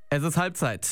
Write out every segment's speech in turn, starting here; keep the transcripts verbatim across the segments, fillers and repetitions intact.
Es ist Halbzeit.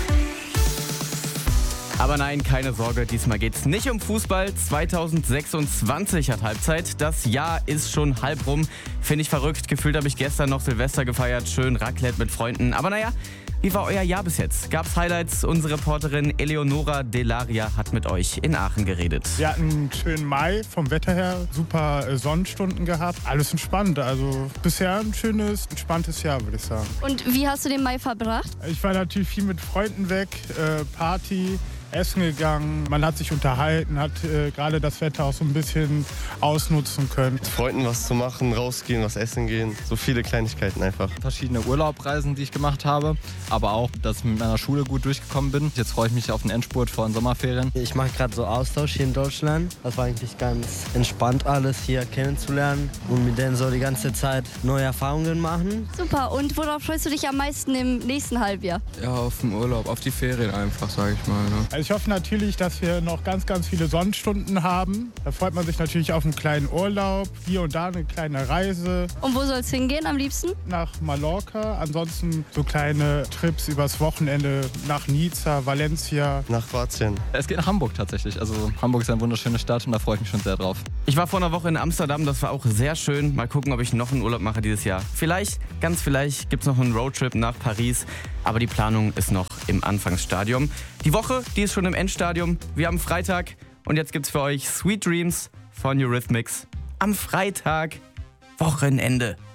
Aber nein, keine Sorge, diesmal geht's nicht um Fußball. zwanzig sechsundzwanzig hat Halbzeit. Das Jahr ist schon halb rum. Finde ich verrückt. Gefühlt habe ich gestern noch Silvester gefeiert. Schön Raclette mit Freunden. Aber naja, wie war euer Jahr bis jetzt? Gab's Highlights? Unsere Reporterin Eleonora Delaria hat mit euch in Aachen geredet. Wir hatten einen schönen Mai, vom Wetter her super äh, Sonnenstunden gehabt. Alles entspannt, also bisher ein schönes, entspanntes Jahr, würde ich sagen. Und wie hast du den Mai verbracht? Ich war natürlich viel mit Freunden weg, äh, Party, essen gegangen. Man hat sich unterhalten, hat äh, gerade das Wetter auch so ein bisschen ausnutzen können. Mit Freunden was zu machen, rausgehen, was essen gehen. So viele Kleinigkeiten einfach. Verschiedene Urlaubreisen, die ich gemacht habe, aber auch, dass ich mit meiner Schule gut durchgekommen bin. Jetzt freue ich mich auf den Endspurt vor den Sommerferien. Ich mache gerade so Austausch hier in Deutschland. Das war eigentlich ganz entspannt, alles hier kennenzulernen und mit denen so die ganze Zeit neue Erfahrungen machen. Super, und worauf freust du dich am meisten im nächsten Halbjahr? Ja, auf den Urlaub, auf die Ferien einfach, sage ich mal. Ne? Also ich hoffe natürlich, dass wir noch ganz, ganz viele Sonnenstunden haben. Da freut man sich natürlich auf einen kleinen Urlaub, hier und da eine kleine Reise. Und wo soll es hingehen am liebsten? Nach Mallorca, ansonsten so kleine Trips übers Wochenende nach Nizza, Valencia. Nach Kroatien. Es geht nach Hamburg tatsächlich. Also Hamburg ist eine wunderschöne Stadt und da freue ich mich schon sehr drauf. Ich war vor einer Woche in Amsterdam, das war auch sehr schön. Mal gucken, ob ich noch einen Urlaub mache dieses Jahr. Vielleicht, ganz vielleicht, gibt es noch einen Roadtrip nach Paris. Aber die Planung ist noch im Anfangsstadium. Die Woche, die ist schon im Endstadium. Wir haben Freitag und jetzt gibt's für euch Sweet Dreams von Eurythmics. Am Freitag, Wochenende.